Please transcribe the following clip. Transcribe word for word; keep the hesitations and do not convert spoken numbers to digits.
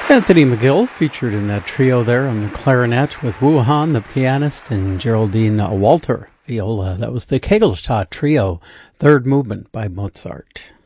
Anthony McGill featured in that trio there on the clarinet with Wu Han, the pianist, and Geraldine Walter viola. That was the Kegelstadt Trio, third movement by Mozart.